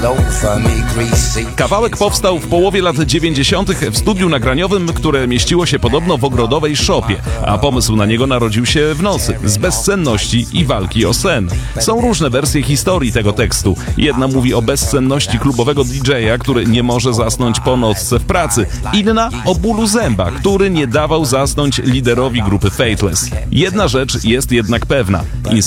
Kawałek powstał w połowie lat 90. w studiu nagraniowym, które mieściło się podobno w ogrodowej szopie, a pomysł na niego narodził się w nocy, z bezsenności i walki o sen. Są różne wersje historii tego tekstu. Jedna mówi o bezsenności klubowego DJ-a, który nie może zasnąć po nocce w pracy. Inna o bólu zęba, który nie dawał zasnąć liderowi grupy Faithless. Jedna rzecz jest jednak pewna.